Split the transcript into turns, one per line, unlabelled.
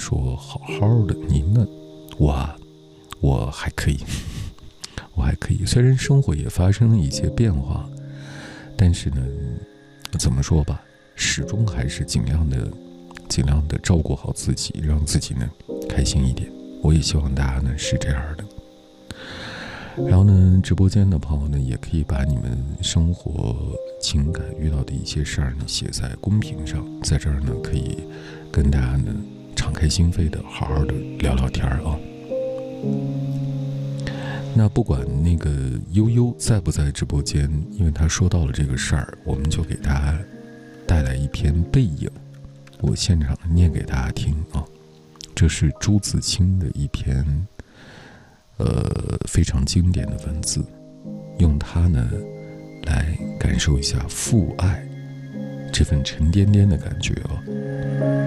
说好好的，您呢？我还可以，我还可以。虽然生活也发生了一些变化，但是呢，怎么说吧，始终还是尽量的照顾好自己，让自己呢开心一点。我也希望大家呢是这样的。然后呢，直播间的朋友呢，也可以把你们生活情感遇到的一些事儿呢写在公屏上，在这儿呢可以跟大家呢敞开心扉的好好的聊聊天啊。那不管那个悠悠在不在直播间，因为他说到了这个事儿，我们就给大家带来一篇背影，我现场念给大家听啊。这是朱自清的一篇非常经典的文字，用它呢来感受一下父爱这份沉甸甸的感觉啊。